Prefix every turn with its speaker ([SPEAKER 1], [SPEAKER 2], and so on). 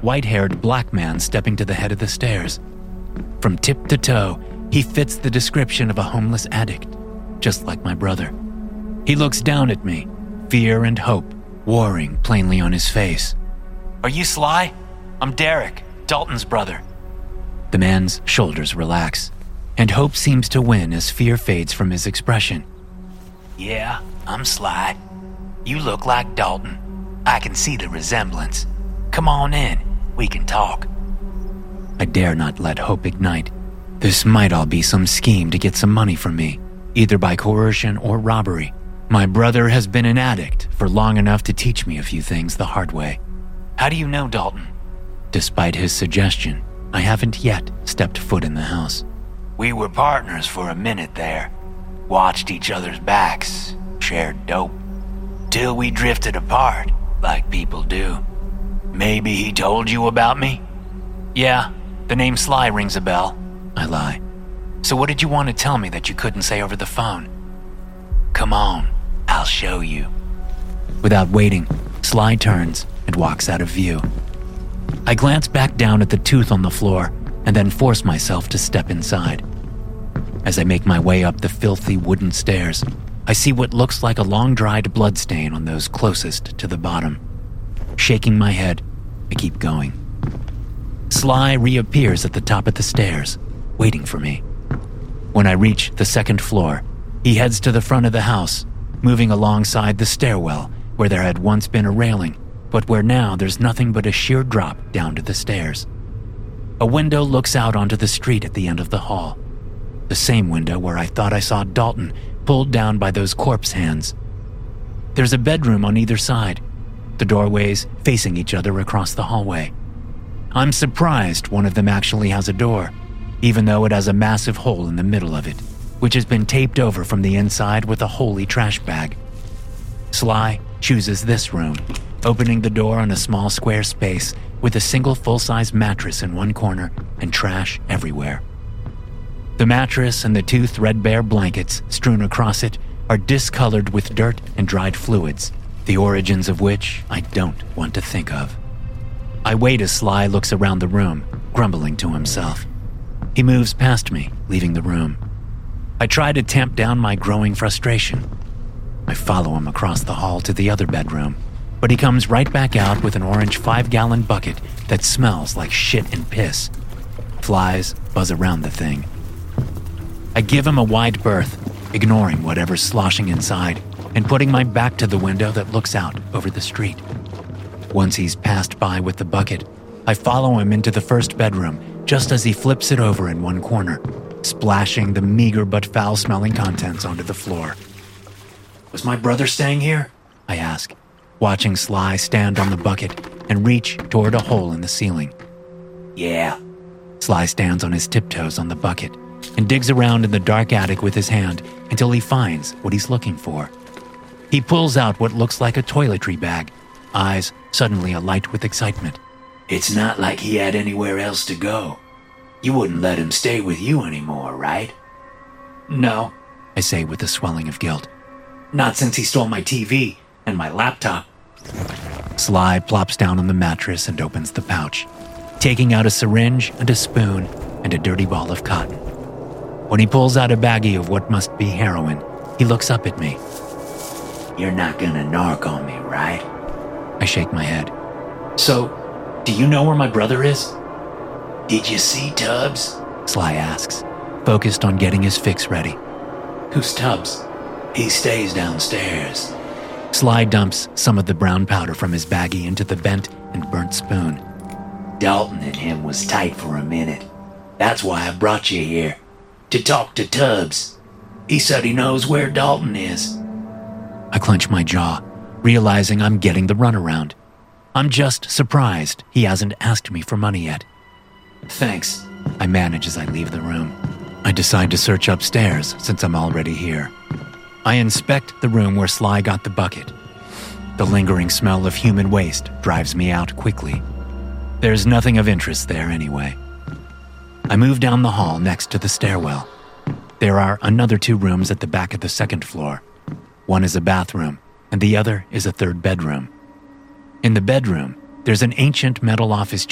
[SPEAKER 1] white-haired black man stepping to the head of the stairs. From tip to toe, he fits the description of a homeless addict, just like my brother. He looks down at me, fear and hope warring plainly on his face. "Are you Sly? I'm Derek, Dalton's brother." The man's shoulders relax, and hope seems to win as fear fades from his expression. "Yeah, I'm Sly. You look like Dalton. I can see the resemblance. Come on in, we can talk." I dare not let hope ignite. This might all be some scheme to get some money from me, either by coercion or robbery. My brother has been an addict for long enough to teach me a few things the hard way. "How do you know Dalton?" Despite his suggestion, I haven't yet stepped foot in the house. "We were partners for a minute there. Watched each other's backs, shared dope. Till we drifted apart, like people do. Maybe he told you about me?" "Yeah, the name Sly rings a bell," I lie. "So what did you want to tell me that you couldn't say over the phone?" "Come on, I'll show you." Without waiting, Sly turns and walks out of view. I glance back down at the tooth on the floor and then force myself to step inside. As I make my way up the filthy wooden stairs, I see what looks like a long-dried bloodstain on those closest to the bottom. Shaking my head, I keep going. Sly reappears at the top of the stairs, waiting for me. When I reach the second floor, he heads to the front of the house, moving alongside the stairwell where there had once been a railing, but where now there's nothing but a sheer drop down to the stairs. A window looks out onto the street at the end of the hall. The same window where I thought I saw Dalton pulled down by those corpse hands. There's a bedroom on either side, the doorways facing each other across the hallway. I'm surprised one of them actually has a door, even though it has a massive hole in the middle of it, which has been taped over from the inside with a holey trash bag. Sly chooses this room, opening the door on a small square space with a single full-size mattress in one corner and trash everywhere. The mattress and the two threadbare blankets strewn across it are discolored with dirt and dried fluids, the origins of which I don't want to think of. I wait as Sly looks around the room, grumbling to himself. He moves past me, leaving the room. I try to tamp down my growing frustration. I follow him across the hall to the other bedroom, but he comes right back out with an orange 5-gallon bucket that smells like shit and piss. Flies buzz around the thing. I give him a wide berth, ignoring whatever's sloshing inside and putting my back to the window that looks out over the street. Once he's passed by with the bucket, I follow him into the first bedroom just as he flips it over in one corner, splashing the meager but foul-smelling contents onto the floor. "Was my brother staying here?" I ask, watching Sly stand on the bucket and reach toward a hole in the ceiling. "Yeah." Sly stands on his tiptoes on the bucket and digs around in the dark attic with his hand until he finds what he's looking for. He pulls out what looks like a toiletry bag, eyes suddenly alight with excitement. "It's not like he had anywhere else to go. You wouldn't let him stay with you anymore, right?" "No," I say with a swelling of guilt. "Not since he stole my TV and my laptop." Sly plops down on the mattress and opens the pouch, taking out a syringe and a spoon and a dirty ball of cotton. When he pulls out a baggie of what must be heroin, he looks up at me. "You're not gonna narc on me, right?" I shake my head. "So, do you know where my brother is?" "Did you see Tubbs?" Sly asks, focused on getting his fix ready. "Who's Tubbs?" "He stays downstairs." Sly dumps some of the brown powder from his baggie into the bent and burnt spoon. "Dalton and him was tight for a minute. That's why I brought you here, to talk to Tubbs. He said he knows where Dalton is." I clench my jaw, realizing I'm getting the runaround. I'm just surprised he hasn't asked me for money yet. "Thanks," I manage as I leave the room. I decide to search upstairs since I'm already here. I inspect the room where Sly got the bucket. The lingering smell of human waste drives me out quickly. There's nothing of interest there anyway. I move down the hall next to the stairwell. There are another 2 rooms at the back of the second floor. One is a bathroom, and the other is a third bedroom. In the bedroom, there's an ancient metal office